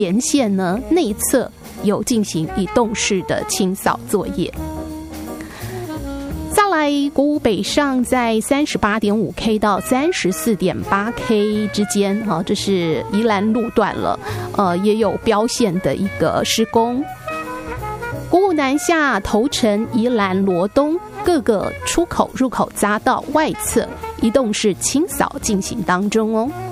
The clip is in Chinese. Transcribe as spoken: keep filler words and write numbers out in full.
沿线呢内侧有进行移动式的清扫作业。再来，国五北上在 三十八点五 K 到 三十四点八 K 之间，哈，这是宜兰路段了，呃，也有标线的一个施工。国五南下头城、宜兰、罗东各个出口入口匝道外侧移动式清扫进行当中哦。